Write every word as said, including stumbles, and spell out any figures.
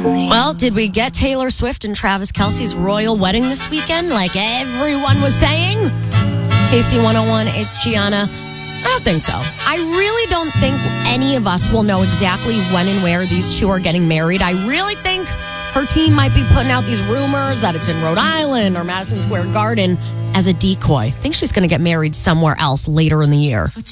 Well, did we get Taylor Swift and Travis Kelce's royal wedding this weekend like everyone was saying? K C one oh one, it's Gianna. I don't think so. I really don't think any of us will know exactly when and where these two are getting married. I really think her team might be putting out these rumors that it's in Rhode Island or Madison Square Garden as a decoy. I think she's going to get married somewhere else later in the year.